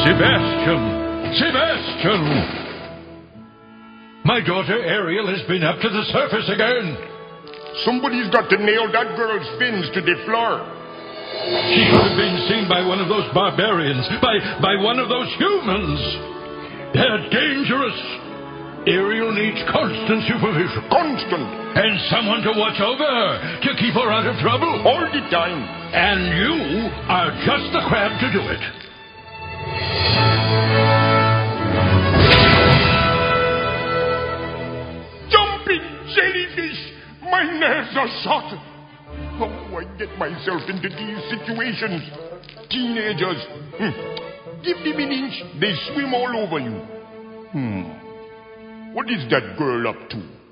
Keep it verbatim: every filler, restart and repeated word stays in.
Sebastian! Sebastian! My daughter Ariel has been up to the surface again. Somebody's got to nail that girl's fins to the floor. She could have been seen by one of those barbarians, by, by one of those humans. They're dangerous. Ariel needs constant supervision. Constant. And someone to watch over her, to keep her out of trouble. All the time. And you are just the crab to do it. Jumping jellyfish! My nerves are shot. How do I get myself into these situations? Teenagers. Hmm. Give them an inch, they swim all over you. Hmm. What is that girl up to?